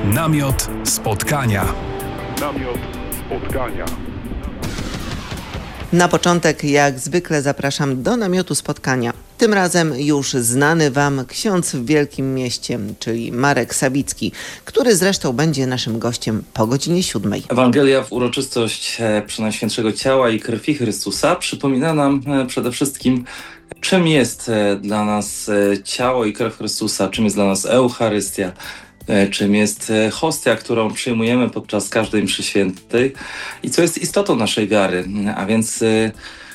Namiot spotkania. Namiot spotkania. Na początek, jak zwykle, zapraszam do namiotu spotkania. Tym razem już znany Wam ksiądz w Wielkim Mieście, czyli Marek Sawicki, który zresztą będzie naszym gościem po godzinie 7. Ewangelia w uroczystość Przenajświętszego Ciała i Krwi Chrystusa przypomina nam przede wszystkim, czym jest dla nas ciało i krew Chrystusa, czym jest dla nas Eucharystia, czym jest hostia, którą przyjmujemy podczas każdej mszy świętej i co jest istotą naszej wiary. A więc